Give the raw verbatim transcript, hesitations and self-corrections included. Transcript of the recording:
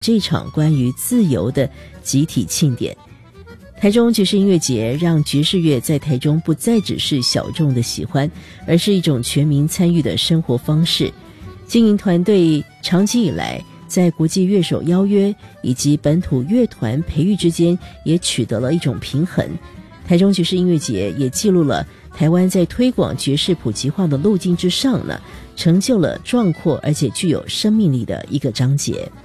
这场关于自由的集体庆典。台中爵士音乐节让爵士乐在台中不再只是小众的喜欢，而是一种全民参与的生活方式。经营团队长期以来在国际乐手邀约以及本土乐团培育之间也取得了一种平衡。台中爵士音乐节也记录了台湾在推广爵士普及化的路径之上呢，成就了壮阔而且具有生命力的一个章节。